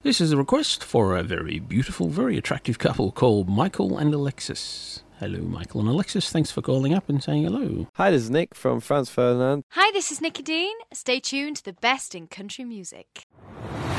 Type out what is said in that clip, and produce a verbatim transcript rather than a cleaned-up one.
This is a request for a very beautiful, very attractive couple called Michael and Alexis. Hello, Michael and Alexis. Thanks for calling up and saying hello. Hi, this is Nick from Franz Ferdinand. Hi, this is Nicodine. Stay tuned to the best in country music.